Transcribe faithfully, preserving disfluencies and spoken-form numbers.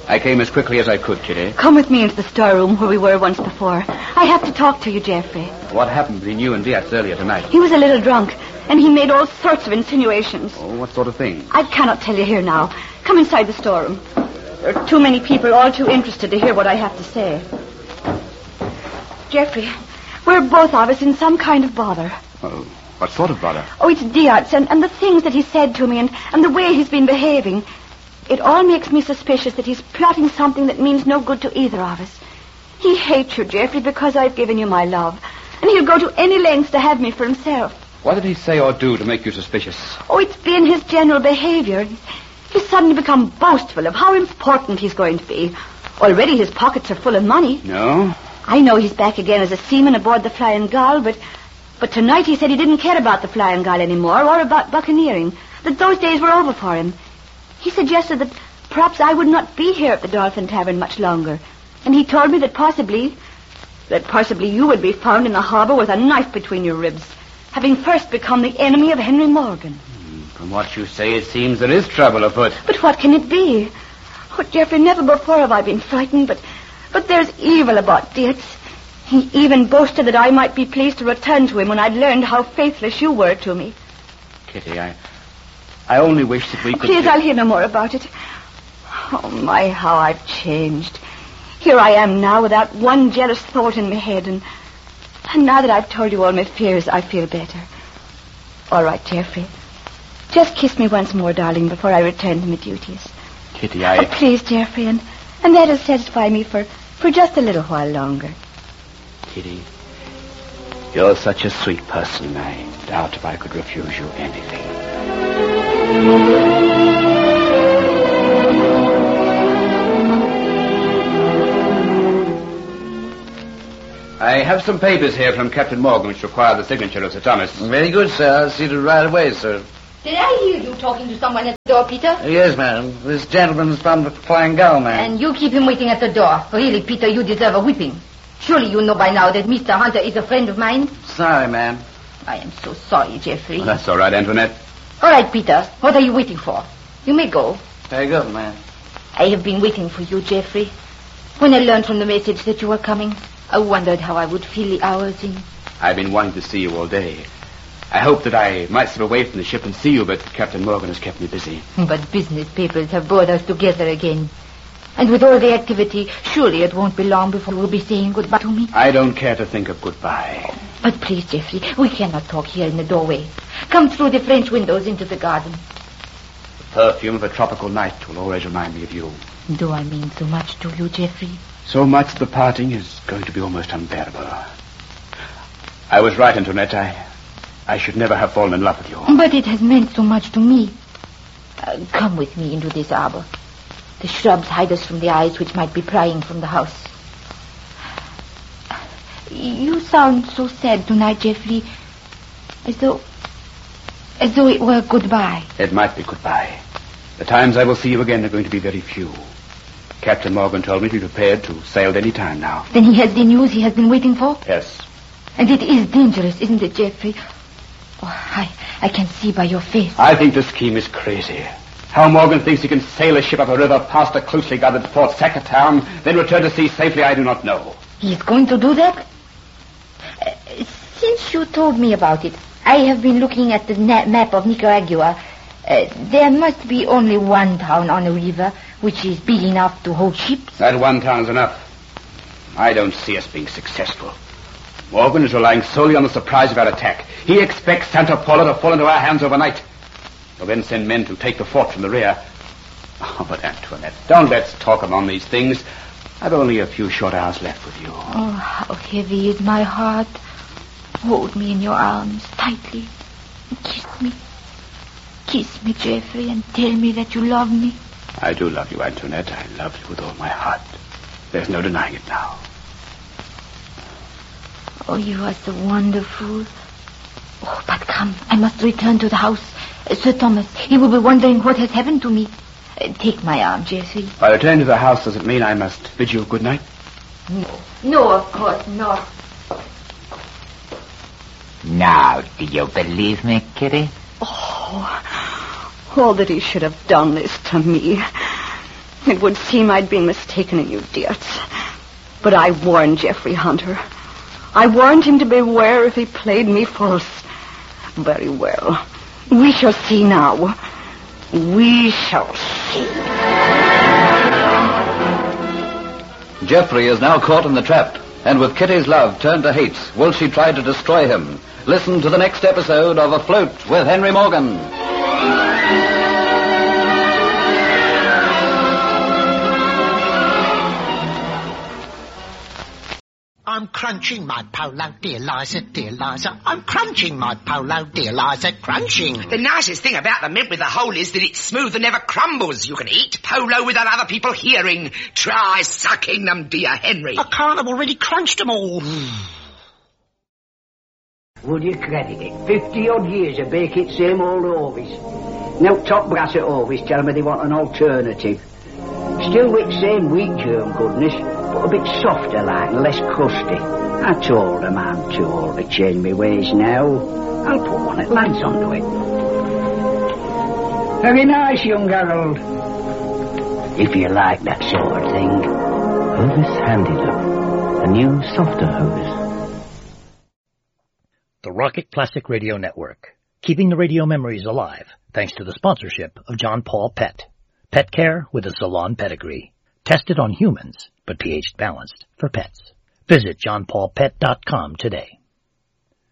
I came as quickly as I could, Kitty. Come with me into the storeroom where we were once before. I have to talk to you, Geoffrey. What happened between you and Diaz earlier tonight? He was a little drunk, and he made all sorts of insinuations. Oh, what sort of thing? I cannot tell you here now. Come inside the storeroom. There are too many people, all too interested to hear what I have to say. Geoffrey, we're both of us in some kind of bother. Oh, what sort of bother? Oh, it's Diaz and, and the things that he said to me and, and the way he's been behaving. It all makes me suspicious that he's plotting something that means no good to either of us. He hates you, Geoffrey, because I've given you my love. And he'll go to any lengths to have me for himself. What did he say or do to make you suspicious? Oh, it's been his general behavior. He's, he's suddenly become boastful of how important he's going to be. Already his pockets are full of money. No? I know he's back again as a seaman aboard the Flying Gull, but, but tonight he said he didn't care about the Flying Gull anymore or about buccaneering, that those days were over for him. He suggested that perhaps I would not be here at the Dolphin Tavern much longer. And he told me that possibly, that possibly you would be found in the harbor with a knife between your ribs, having first become the enemy of Henry Morgan. From what you say, it seems there is trouble afoot. But what can it be? Oh, Geoffrey, never before have I been frightened, but, but there's evil about Diaz. He even boasted that I might be pleased to return to him when I'd learned how faithless you were to me. Kitty, I... I only wish that we could... Please, I'll hear no more about it. Oh, my, how I've changed. Here I am now without one jealous thought in my head, and, and now that I've told you all my fears, I feel better. All right, Geoffrey. Just kiss me once more, darling, before I return to my duties. Kitty, I... Oh, please, Geoffrey, and, and that'll satisfy me for, for just a little while longer. Kitty, you're such a sweet person, I doubt if I could refuse you anything. I have some papers here from Captain Morgan which require the signature of Sir Thomas. Very good, sir. I'll see to it right away, sir. Did I hear you talking to someone at the door, Peter? Yes, madam. This gentleman's from the Flying Gull, ma'am. And you keep him waiting at the door. Really, Peter, you deserve a whipping. Surely you know by now that Mister Hunter is a friend of mine. Sorry, ma'am. I am so sorry, Geoffrey. Well, that's all right, Antoinette. All right, Peter. What are you waiting for? You may go. Very good, ma'am. I have been waiting for you, Geoffrey. When I learned from the message that you were coming, I wondered how I would fill the hours in. I've been wanting to see you all day. I hoped that I might slip away from the ship and see you, but Captain Morgan has kept me busy. But business papers have brought us together again. And with all the activity, surely it won't be long before we'll be saying goodbye to me. I don't care to think of goodbye. But please, Geoffrey, we cannot talk here in the doorway. Come through the French windows into the garden. The perfume of a tropical night will always remind me of you. Do I mean so much to you, Geoffrey? So much the parting is going to be almost unbearable. I was right, Antoinette. I, I should never have fallen in love with you. But it has meant so much to me. Uh, come with me into this arbor. The shrubs hide us from the eyes which might be prying from the house. You sound so sad tonight, Geoffrey. As though... As though it were goodbye. It might be goodbye. The times I will see you again are going to be very few. Captain Morgan told me to be prepared to sail at any time now. Then he has the news he has been waiting for? Yes. And it is dangerous, isn't it, Geoffrey? Oh, I, I can see by your face. I think the scheme is crazy. How Morgan thinks he can sail a ship up a river past a closely guarded Fort Sackatown, then return to sea safely, I do not know. He is going to do that? Uh, since you told me about it, I have been looking at the na- map of Nicaragua. Uh, there must be only one town on a river which is big enough to hold ships. That one town is enough. I don't see us being successful. Morgan is relying solely on the surprise of our attack. He expects Santa Paula to fall into our hands overnight. He'll then send men to take the fort from the rear. Oh, but Antoinette, don't let's talk among these things. I've only a few short hours left with you. Oh, how heavy is my heart. Hold me in your arms tightly and kiss me. Kiss me, Geoffrey, and tell me that you love me. I do love you, Antoinette. I love you with all my heart. There's no denying it now. Oh, you are so wonderful. Oh, but come, I must return to the house. Uh, Sir Thomas, he will be wondering what has happened to me. Uh, take my arm, Geoffrey. If I return to the house, does it mean I must bid you good night? No. No, of course not. Now, do you believe me, Kitty? Oh, all that he should have done this to me. It would seem I'd been mistaken in you, Dietz. But I warned Jeffrey Hunter. I warned him to beware if he played me false. Very well. We shall see now. We shall see. Jeffrey is now caught in the trap, and with Kitty's love turned to hate, will she try to destroy him? Listen to the next episode of Afloat with Henry Morgan. I'm crunching my polo, dear Liza, dear Liza. I'm crunching my polo, dear Liza, crunching. The nicest thing about the mint with the hole is that it's smooth and never crumbles. You can eat polo without other people hearing. Try sucking them, dear Henry. I can't, I've already crunched them all. Would you credit it? Fifty-odd years of baking same old Orvis. Now top brass at Orvis tell me they want an alternative. Still with same wheat germ goodness, but a bit softer like and less crusty. I told them I'm too old to change my ways now. I'll put one at lads onto it. Very nice, young Harold. If you like that sort of thing. Hovis Handy Love, a new, softer Hovis. The Rocket Classic Radio Network, keeping the radio memories alive thanks to the sponsorship of John Paul Pet. Pet care with a salon pedigree. Tested on humans, but pH balanced for pets. Visit john paul pet dot com today.